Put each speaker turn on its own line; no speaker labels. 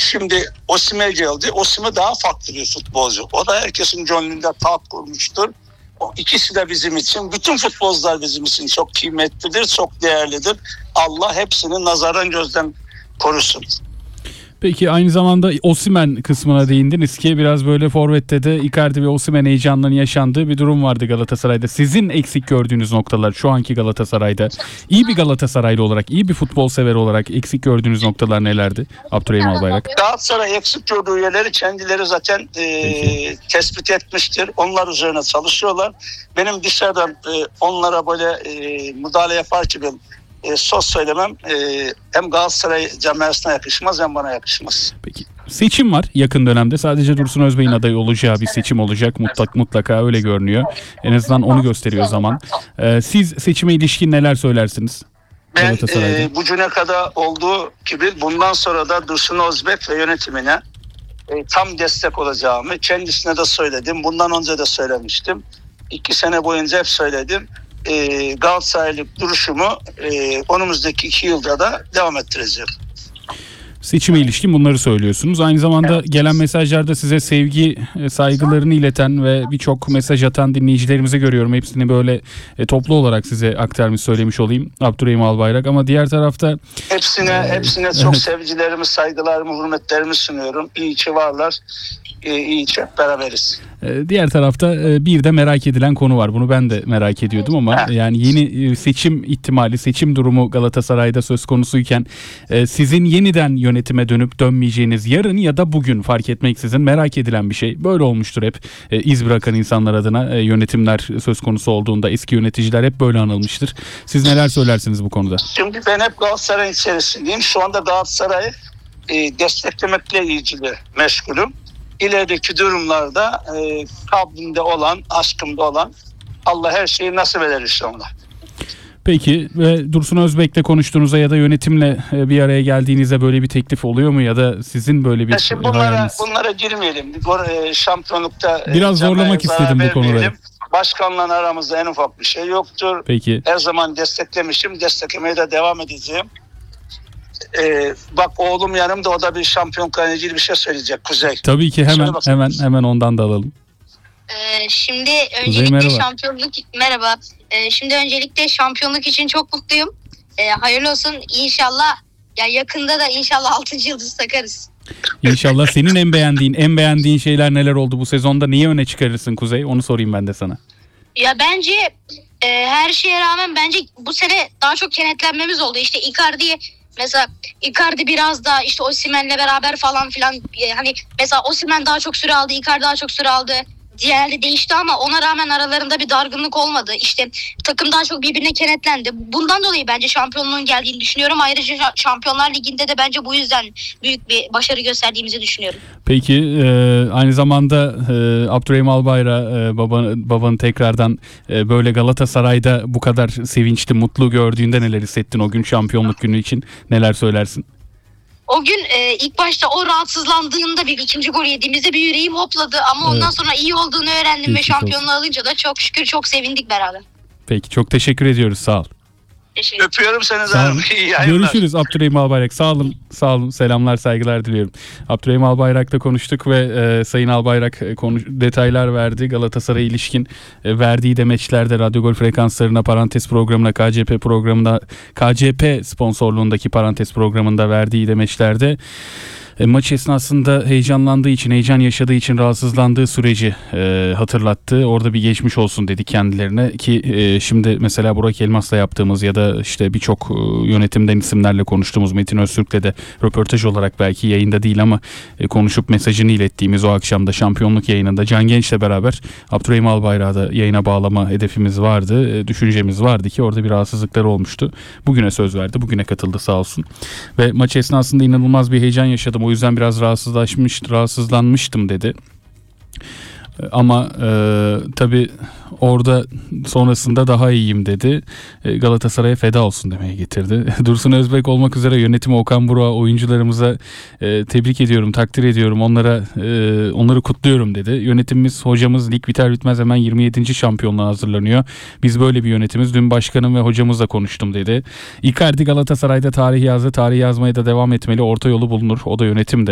Şimdi Osimhen geldi. Osimhen daha farklı bir futbolcu. O da herkesin gönlünde taht kurmuştur. O ikisi de bizim için, bütün futbolcular bizim için çok kıymetlidir, çok değerlidir. Allah hepsini nazardan gözden korusun.
Peki aynı zamanda Osimhen kısmına değindiniz ki biraz böyle forvette de Icardi ve Osimhen heyecanlarının yaşandığı bir durum vardı Galatasaray'da. Sizin eksik gördüğünüz noktalar şu anki Galatasaray'da, iyi bir Galatasaraylı olarak, iyi bir futbol sever olarak eksik gördüğünüz noktalar nelerdi Abdurrahim Albayrak?
Galatasaray eksik gördüğü yerleri kendileri zaten tespit etmiştir. Onlar üzerine çalışıyorlar. Benim dışarıdan onlara böyle müdahale yapar gibi söz söylemem hem Galatasaray camiasına yakışmaz hem bana yakışmaz.
Peki seçim var yakın dönemde. Sadece Dursun Özbek'in aday olacağı bir seçim olacak. Mutlaka öyle görünüyor. En azından onu gösteriyor zaman. Siz seçime ilişkin neler söylersiniz?
Ben bugüne kadar olduğu gibi bundan sonra da Dursun Özbek ve yönetimine tam destek olacağımı kendisine de söyledim. Bundan önce de söylemiştim. 2 sene boyunca hep söyledim. Galatasaraylık duruşumu önümüzdeki 2 yılda da devam ettireceğim.
Seçime ilişkin bunları söylüyorsunuz. Aynı zamanda gelen mesajlarda size sevgi, saygılarını ileten ve birçok mesaj atan dinleyicilerimizi görüyorum. Hepsini böyle toplu olarak size aktarmış, söylemiş olayım Abdurrahim Albayrak. Ama diğer tarafta...
Hepsine çok sevgilerimi, saygılarımı, hürmetlerimi sunuyorum. İyi ki varlar. İyi ki hep beraberiz.
Diğer tarafta bir de merak edilen konu var. Bunu ben de merak ediyordum ama yani yeni seçim ihtimali, seçim durumu Galatasaray'da söz konusuyken sizin yeniden yönetime dönüp dönmeyeceğiniz yarın ya da bugün fark etmeksizin merak edilen bir şey. Böyle olmuştur hep iz bırakan insanlar adına yönetimler söz konusu olduğunda eski yöneticiler hep böyle anılmıştır. Siz neler söylersiniz bu konuda?
Şimdi ben hep Galatasaray'ın içerisindeyim. Şu anda Galatasaray'ı desteklemekle ilgili meşgulüm. İlerideki durumlarda kalbimde olan, aşkımda olan Allah her şeyi nasip eder inşallah.
Peki ve Dursun Özbek'le konuştuğunuzda ya da yönetimle bir araya geldiğinizde böyle bir teklif oluyor mu ya da sizin böyle bir hayaliniz?
Bunlara girmeyelim. Şampiyonlukta
biraz zorlamak istedim bu konuları.
Başkanla aramızda en ufak bir şey yoktur.
Peki.
Her zaman desteklemişim. Desteklemeye de devam edeceğim. Bak oğlum yanımda, o da bir şampiyonlukla ilgili bir şey söyleyecek Kuzey.
Tabii ki hemen ondan da alalım.
Şimdi öncelikle merhaba. Şimdi öncelikle şampiyonluk için çok mutluyum. Hayırlı olsun inşallah. Ya yakında da inşallah 6. yıldız takarız.
İnşallah. Senin en beğendiğin şeyler neler oldu bu sezonda? Niye öne çıkarırsın Kuzey? Onu sorayım ben de sana.
Ya bence her şeye rağmen bence bu sene daha çok kenetlenmemiz oldu. İşte Icardi biraz da işte Osimhen'le beraber falan filan, hani mesela Osimhen daha çok süre aldı, Icardi daha çok süre aldı. Diğerleri değişti ama ona rağmen aralarında bir dargınlık olmadı. İşte takım daha çok birbirine kenetlendi. Bundan dolayı bence şampiyonluğun geldiğini düşünüyorum. Ayrıca Şampiyonlar Ligi'nde de bence bu yüzden büyük bir başarı gösterdiğimizi düşünüyorum.
Peki aynı zamanda Abdurrahim Albayrak babanı tekrardan böyle Galatasaray'da bu kadar sevinçli, mutlu gördüğünde neler hissettin o gün, şampiyonluk günü için neler söylersin?
O gün ilk başta o rahatsızlandığında bir ikinci gol yediğimizde bir yüreğim hopladı ama ondan sonra iyi olduğunu öğrendim ve şampiyonluğu alınca da çok şükür çok sevindik beraber.
Peki çok teşekkür ediyoruz, sağ ol.
Öpüyorum seni canım.
Görüşürüz Abdurrahim Albayrak. Sağ olun. Selamlar, saygılar diliyorum. Abdurrahim Albayrak'la konuştuk ve Sayın Albayrak detaylar verdi. Galatasaray'a ilişkin verdiği demeçlerde radyo gol frekanslarına, parantez programına, KCP programına, KCP sponsorluğundaki parantez programında verdiği demeçlerde maç esnasında heyecanlandığı için, heyecan yaşadığı için rahatsızlandığı süreci hatırlattı. Orada bir geçmiş olsun dedi kendilerine ki şimdi mesela Burak Elmas'la yaptığımız ya da işte birçok yönetimden isimlerle konuştuğumuz, Metin Öztürk'le de röportaj olarak belki yayında değil ama konuşup mesajını ilettiğimiz o akşamda şampiyonluk yayınında Can Genç'le beraber Abdurrahim Albayrak'ı da yayına bağlama hedefimiz vardı. Düşüncemiz vardı ki orada bir rahatsızlıkları olmuştu. Bugüne söz verdi. Bugüne katıldı sağ olsun. Ve maç esnasında inanılmaz bir heyecan yaşadım. O yüzden biraz rahatsızlanmıştım dedi. Ama tabii orada sonrasında daha iyiyim dedi. Galatasaray'a feda olsun demeye getirdi. Dursun Özbek olmak üzere yönetimi, Okan Buruk'a, oyuncularımıza tebrik ediyorum, takdir ediyorum. Onları kutluyorum dedi. Yönetimimiz, hocamız lig biter bitmez hemen 27. şampiyonluğa hazırlanıyor. Biz böyle bir yönetimiz. Dün başkanım ve hocamızla konuştum dedi. Icardi Galatasaray'da tarih yazdı. Tarih yazmaya da devam etmeli. Orta yolu bulunur. O da yönetimde.